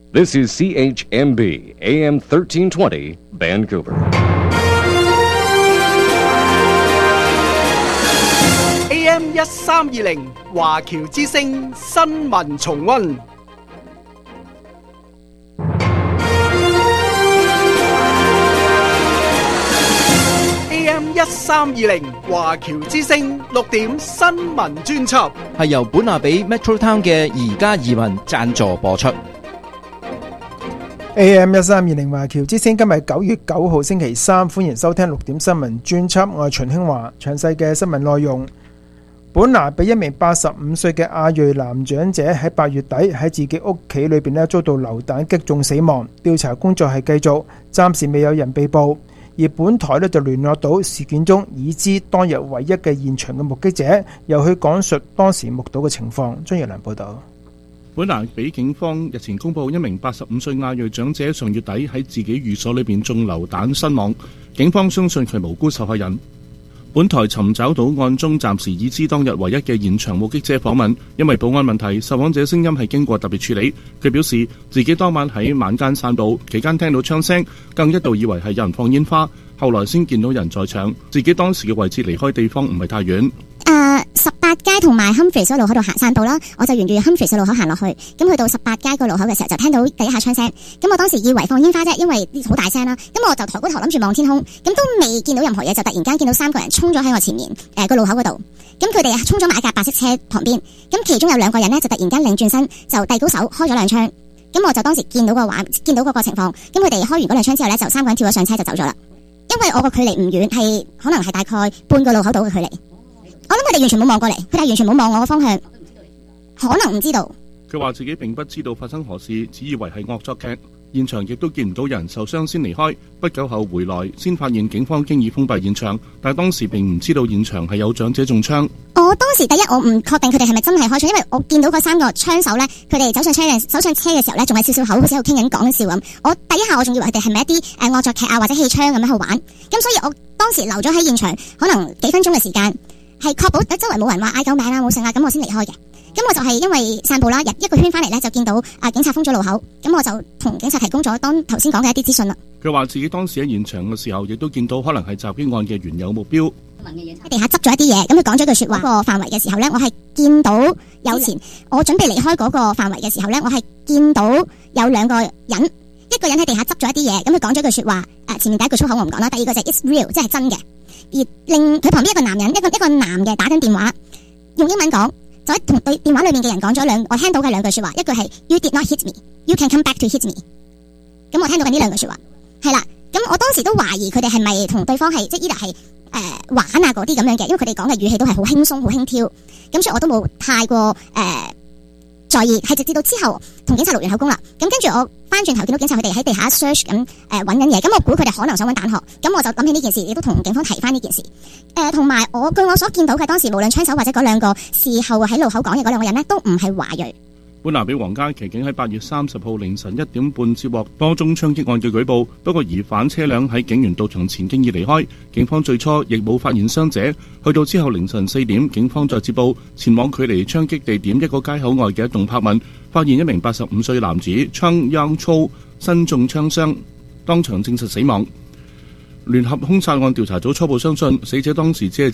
This is CHMB, AM 1320, Vancouver. AM 1320，華僑之聲新聞重溫。AM 1320，華僑之聲6點新聞專輯， 係由本拿比 Metro Town 嘅而家移民贊助播出。 AM 1320，華僑之聲，今日9月9號星期三，歡迎收聽6點新聞專輯。我係秦興華，詳細嘅新聞內容。本拿比一名85歲嘅亞裔男長者喺8月底喺自己屋企裏邊遭到流彈擊中死亡。調查工作係繼續，暫時未有人被捕。而本台就聯絡到事件中已知當日唯一嘅現場嘅目擊者，由佢講述當時目睹嘅情況。張若良報道。 本拿比警方日前公布，一名85歲亞裔長者上月底喺自己寓所裏邊中流彈身亡，警方相信佢無辜受害人。本台尋找到案中暫時已知當日唯一嘅現場目擊者訪問，因為保安問題，受訪者聲音係經過特別處理。佢表示自己當晚喺晚間散步期間聽到槍聲，更一度以為係有人放煙花，後來先見到人在場。自己當時嘅位置離開地方唔係太遠。 18街同埋 Humphreys 路口度行散步啦，我就沿住 Humphreys 路口行落去，咁去到18街個路口嘅時候就聽到第一下槍聲，咁我當時以為放煙花啫，因為好大聲啦，咁我就抬高頭諗住望天空，咁都未見到任何嘢，就突然間見到3個人衝咗喺我前面個路口嗰度，咁佢哋衝咗埋一架白色車旁邊，咁其中有2個人呢，就突然間擰轉身就遞高手開咗2槍，咁我就當時見到嗰個情況，咁佢哋開完嗰2槍之後呢，就3個人跳咗上車就走咗啦，因為我個距離唔遠，係可能係大概半個路口度嘅距離。我諗佢哋完全冇望過嚟，佢哋完全冇望我個方向，可能唔知道。 佢話自己並不知道發生何事，只以為係惡作劇。現場亦都見唔到人受傷先離開，不久後回來先發現警方經已封閉現場，但當時並唔知道現場係有長者中槍。 我當時第一我唔確定佢哋係咪真係開槍，因為我見到嗰3個槍手呢，佢哋走上車嘅時候呢，仲係笑笑口，好似喺度傾緊講笑咁。我第一下我仲以為佢哋係咪一啲惡作劇啊或者氣槍咁樣去玩，咁所以我當時留咗喺現場可能幾分鐘嘅時間。係確保周圍冇人話嗌救命啊冇聲啊，咁我先離開嘅。咁我就係因為散步啦，一個圈翻嚟呢，就見到警察封咗路口，咁我就同警察提供咗當頭先講嘅一啲資訊啦。佢話自己當時喺現場嘅時候，亦都見到可能係襲擊案嘅原有目標。喺地下執咗一啲嘢，咁佢講咗句說話。個範圍嘅時候呢，我係見到有前，我準備離開嗰個範圍嘅時候呢，我係見到有2個人，一個人喺地下執咗一啲嘢，咁佢講咗句說話。前面第一句粗口我唔講啦，第二個就係 It's real， 即係真嘅。而令佢旁邊一個男人，一個男嘅打緊電話，用英文講，就喺同對電話裏面嘅人講咗我聽到嘅2句說話，一句係 You did not hit me， You can come back to hit me。咁我聽到緊呢2句說話，係啦。咁我當時都懷疑佢哋係咪同對方係即係依度係玩啊嗰啲咁樣嘅，因為佢哋講嘅語氣都係好輕鬆、好輕佻，咁所以我都冇太過在意。係直至到之後同警察錄完口供啦，咁跟住我翻轉頭見到警察佢哋喺地下 search 緊揾緊嘢，咁我估佢哋可能想揾彈殼，咁我就諗起呢件事，亦都同警方提翻呢件事。同埋據我所見到嘅，當時無論槍手或者嗰2個事後喺路口講嘢嗰2個人呢，都唔係華裔。 本拿比皇家騎警喺8月30號凌晨1點半接獲多宗槍擊案嘅舉報，不過疑犯車輛喺警員到場前經已離開，警方最初亦冇發現傷者。去到之後凌晨4點，警方再接報前往距離槍擊地點一個街口外嘅一棟柏文，發現一名85歲男子槍央粗身中槍傷，當場證實死亡。聯合兇殺案調查組初步相信死者當時只係